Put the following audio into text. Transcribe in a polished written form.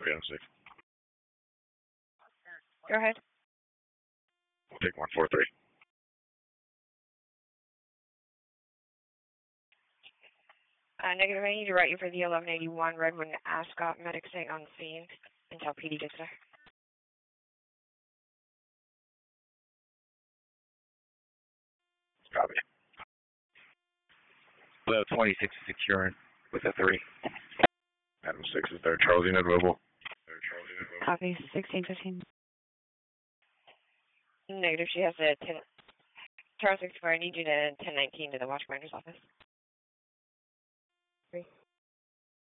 3 on 6. Go ahead. We'll take 143. Negative, I need to write you for the 1181 Redwood and Ascot. Medic stay on scene until PD gets there. Copy. Well, 26 is securing with a 3. Adam 6 is there. Charles Unit Mobile. Copy. 1615. Negative, she has a 10. Charles 64, I need you to 1019 to the watch commander's office.